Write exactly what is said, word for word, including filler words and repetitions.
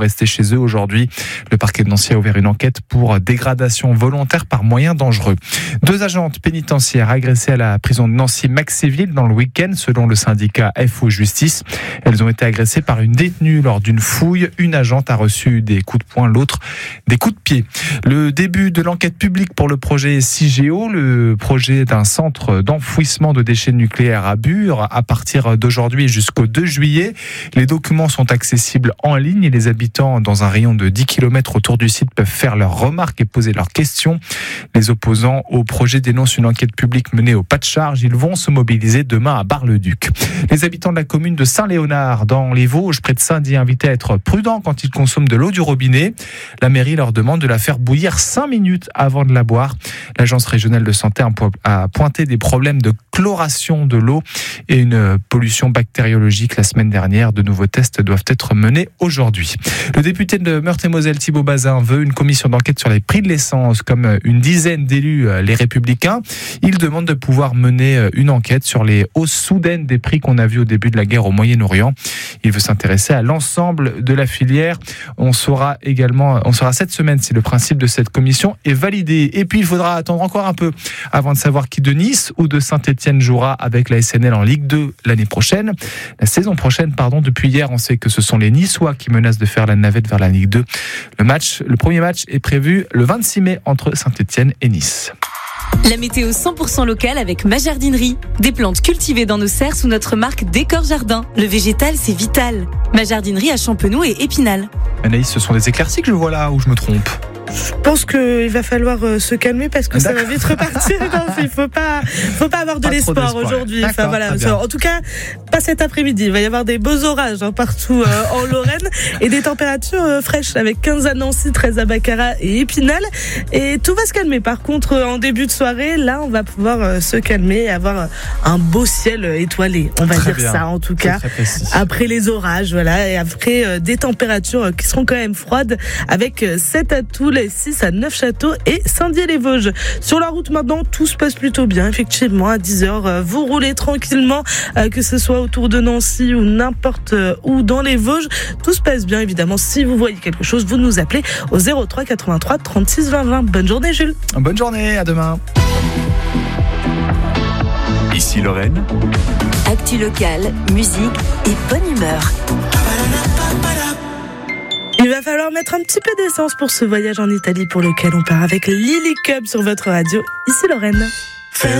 restés chez eux aujourd'hui. Le parquet de Nancy a ouvert une enquête pour dégradation volontaire par moyens dangereux. Deux agentes pénitentiaires agressées à la prison de Nancy-Maxéville dans le week-end, selon le syndicat F O Justice. Elles ont été agressées par une détenue lors d'une fouille. Une agente a reçu des coups de poing, l'autre des coups de pied. Le début de l'enquête publique pour le projet CIGEO, le projet d'un centre d'enfouissement de déchets nucléaires à Bure, à partir d'aujourd'hui jusqu'au deux juillet. Les documents sont accessibles en ligne et les habitants dans un rayon de dix kilomètres autour du site peuvent faire leurs remarques et poser leurs questions. Les opposants au projet dénoncent une enquête publique menée au pas de charge. Ils vont se mobiliser demain à Bar-le-Duc. Les habitants de la commune de Saint-Léonard, dans les Vosges, près de Saint-Dié, invités à être prudents quand ils consomment de l'eau du robinet. La mairie leur demande de la faire bouillir cinq minutes avant de la boire. L'agence régionale de santé a pointé des problèmes de chloration de l'eau et une pollution bactériologique la semaine dernière. De nouveaux tests doivent être menés aujourd'hui. Le député de Meurthe-et-Moselle, Thibault Bazin, veut une commission d'enquête sur les prix de l'essence, comme une dizaine d'élus, les Républicains. Il demande de pouvoir mener une enquête sur les hausses soudaines des prix qu'on a vues au début de la guerre au Moyen-Orient. Il veut s'intéresser à l'ensemble de la filière. On saura également, on saura cette semaine si le principe de cette commission est validé. Et puis, il faudra attendre encore un peu avant de savoir qui de Nice ou de Saint-Etienne jouera avec la S N L en Ligue deux l'année prochaine. La saison prochaine, pardon. Depuis hier, on sait que ce sont les Niçois qui menacent de faire la navette vers la Ligue deux. Le match, le premier match est prévu le vingt-six mai entre Saint-Etienne et Nice. La météo cent pour cent locale avec ma jardinerie. Des plantes cultivées dans nos serres sous notre marque Décor Jardin. Le végétal, c'est vital. Ma jardinerie à Champenoux et Épinal. Anaïs, ce sont des éclaircies que je vois là, ou je me trompe ? Je pense qu'il va falloir euh, se calmer parce que D'accord. ça va vite repartir. Non, il faut pas, faut pas avoir de pas l'espoir aujourd'hui. Enfin, voilà. En tout cas, pas cet après-midi. Il va y avoir des beaux orages hein, partout euh, en Lorraine et des températures euh, fraîches avec quinze à Nancy, treize à Baccarat et Épinal. Et tout va se calmer. Par contre, en début de soirée, là, on va pouvoir euh, se calmer et avoir un beau ciel étoilé. On va très dire bien. Ça en tout cas. Après les orages, voilà, et après euh, des températures qui seront quand même froides avec euh, sept à Toul, six à Neufchâteau et Saint-Dié-les-Vosges. Sur la route maintenant, tout se passe plutôt bien. Effectivement, à dix heures, vous roulez tranquillement, que ce soit autour de Nancy ou n'importe où dans les Vosges. Tout se passe bien, évidemment. Si vous voyez quelque chose, vous nous appelez au zéro trois quatre-vingt-trois trente-six vingt vingt. Bonne journée, Jules. Bonne journée, à demain. Ici Lorraine. Actu locale, musique et bonne humeur. Il va falloir mettre un petit peu d'essence pour ce voyage en Italie pour lequel on part avec Lily Cub sur votre radio. Ici Lorraine.